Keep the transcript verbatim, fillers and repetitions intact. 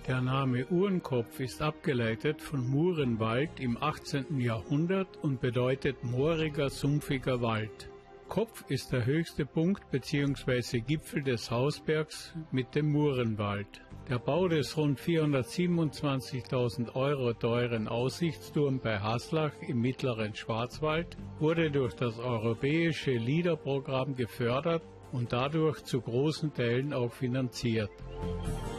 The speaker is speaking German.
Der Name Uhrenkopf ist abgeleitet von Murenwald im achtzehnten Jahrhundert und bedeutet mooriger, sumpfiger Wald. Kopf ist der höchste Punkt bzw. Gipfel des Hausbergs mit dem Murenwald. Der Bau des rund vierhundertsiebenundzwanzigtausend Euro teuren Aussichtsturm bei Haslach im mittleren Schwarzwald wurde durch das europäische LEADER-Programm gefördert und dadurch zu großen Teilen auch finanziert.